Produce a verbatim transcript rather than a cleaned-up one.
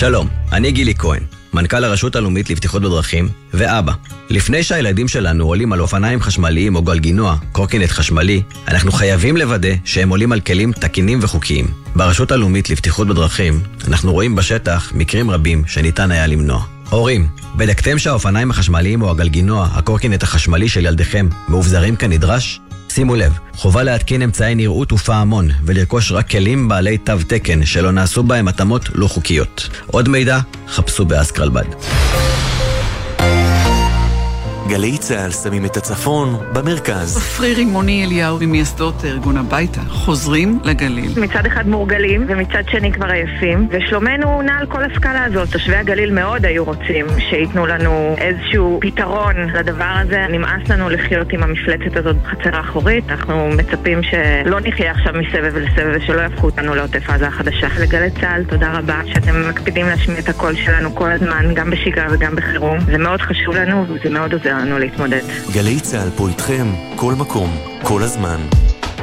שלום, אני גילי כהן, מנכ"ל הרשות הלאומית לבטיחות בדרכים ואבא. לפני שהילדים שלנו עולים על אופניים חשמליים או גלגינוע, קורקינט חשמלי, אנחנו חייבים לוודא שהם עולים על כלים תקינים וחוקיים. ברשות הלאומית לבטיחות בדרכים אנחנו רואים בשטח מקרים רבים שניתן היה למנוע. הורים, בדקתם שהאופניים החשמליים או הגלגינוע, הקורקינט החשמלי של ילדיכם מאובזרים כנדרש? שימו לב, חובה להתקין אמצעי נראות ופעמון ולרכוש רק כלים בעלי תו תקן שלא נעשו בהם התאמות לא חוקיות. עוד מידע, חפשו באסקרלבד. גלי צהל שמים את הצפון במרכז. עפרי רימוני אליהו ממייסדות ארגון הביתה, חוזרים לגליל. מצד אחד מורגלים ומצד שני כבר עייפים, ושלומנו נע על כל הסקאלה הזאת. תושבי הגליל מאוד היו רוצים שיתנו לנו איזשהו פתרון לדבר הזה. נמאס לנו לחיות עם המפלצת הזאת בחצר האחורית. אנחנו מצפים שלא נחיה עכשיו מסבב לסבב ושלא יהפכו אותנו לעוטף עזה החדשה. לגלי צהל, תודה רבה שאתם מקפידים להשמיע את הקול שלנו כל הזמן, גם בשגרה וגם בחירום. זה מאוד חשוב לנו וזה מאוד עוזר לנו להתמודד. גלי צהל פה איתכם, כל מקום, כל הזמן.